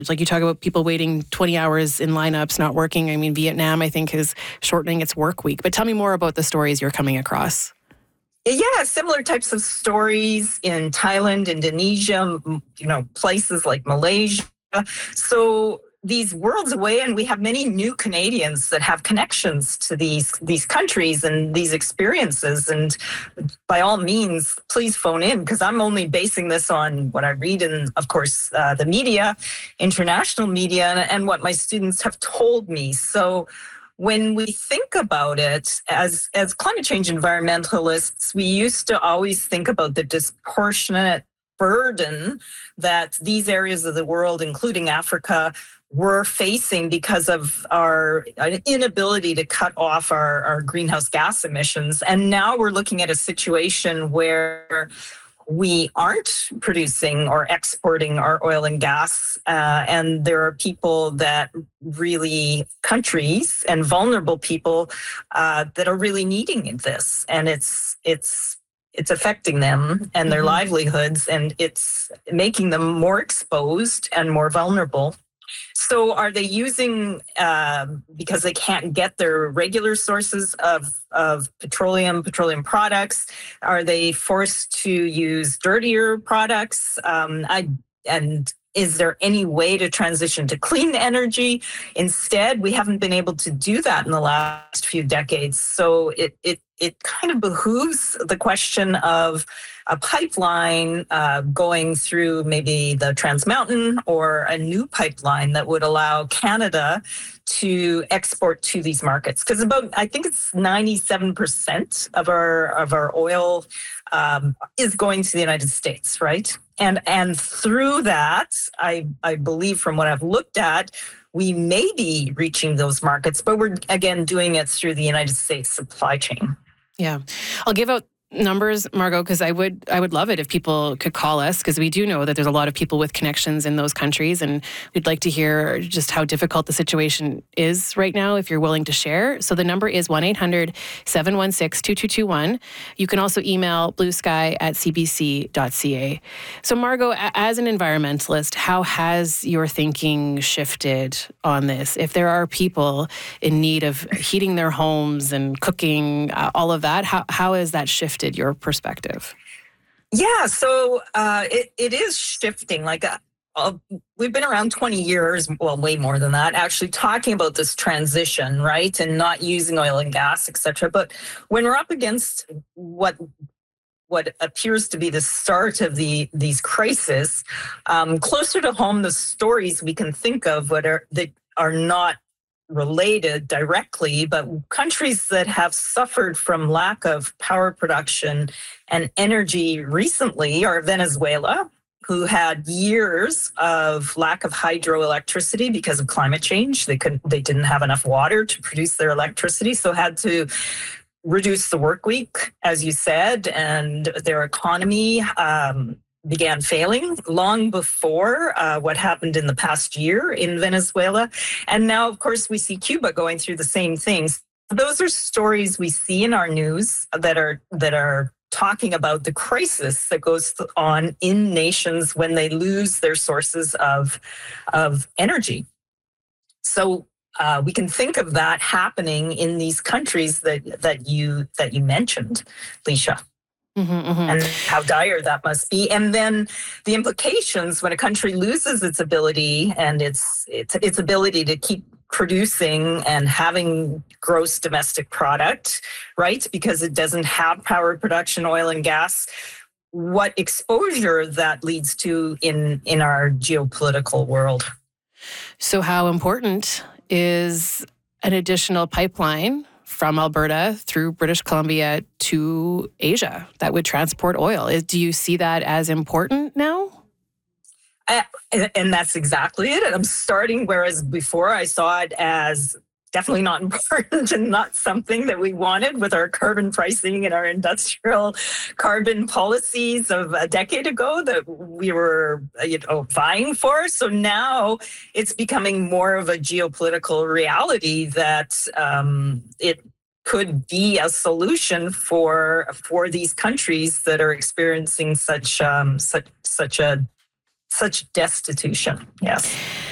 Like you talk about people waiting 20 hours in lineups, not working. I mean, Vietnam, I think, is shortening its work week. But tell me more about the stories you're coming across. Yeah, similar types of stories in Thailand, Indonesia, places like Malaysia. So these worlds away, and we have many new Canadians that have connections to these countries and these experiences. And by all means, please phone in, because I'm only basing this on what I read in, of course, the media, international media, and what my students have told me. So when we think about it as climate change environmentalists, we used to always think about the disproportionate burden that these areas of the world, including Africa, were facing because of our inability to cut off our greenhouse gas emissions. And now we're looking at a situation where we aren't producing or exporting our oil and gas. And there are people countries and vulnerable people that are really needing this. And it's affecting them and their livelihoods, and it's making them more exposed and more vulnerable. So are they using, because they can't get their regular sources of petroleum products, are they forced to use dirtier products? And is there any way to transition to clean energy? Instead, we haven't been able to do that in the last few decades. So it kind of behooves the question of a pipeline going through maybe the Trans Mountain, or a new pipeline that would allow Canada to export to these markets. Because I think it's 97% of our oil is going to the United States, right? And through that, I believe from what I've looked at, we may be reaching those markets, but we're again doing it through the United States supply chain. Yeah. I'll give out numbers, Margot, because I would love it if people could call us, because we do know that there's a lot of people with connections in those countries, and we'd like to hear just how difficult the situation is right now, if you're willing to share. So the number is 1-800-716-2221. You can also email bluesky@cbc.ca. So Margot, as an environmentalist, how has your thinking shifted on this? If there are people in need of heating their homes and cooking, all of that, how has that shifted your perspective? Yeah, so it is shifting. We've been around 20 years, well, way more than that, actually talking about this transition, right? And not using oil and gas, et cetera. But when we're up against what appears to be the start of these crises, closer to home, the stories we can think of that are not related directly, but countries that have suffered from lack of power production and energy recently are Venezuela, who had years of lack of hydroelectricity because of climate change. They didn't have enough water to produce their electricity, so had to reduce the work week, as you said, and their economy began failing long before what happened in the past year in Venezuela. And now, of course, we see Cuba going through the same things. Those are stories we see in our news that are talking about the crisis that goes on in nations when they lose their sources of energy. So we can think of that happening in these countries that you mentioned, Leisha. And how dire that must be. And then the implications when a country loses its ability and its ability to keep producing and having gross domestic product, right? Because it doesn't have power production, oil and gas, what exposure that leads to in our geopolitical world. So how important is an additional pipeline from Alberta through British Columbia to Asia that would transport oil? Do you see that as important now? And that's exactly it. I'm starting, whereas before I saw it as definitely not important and not something that we wanted with our carbon pricing and our industrial carbon policies of a decade ago that we were vying for. So now it's becoming more of a geopolitical reality that it could be a solution for these countries that are experiencing such destitution. Yes.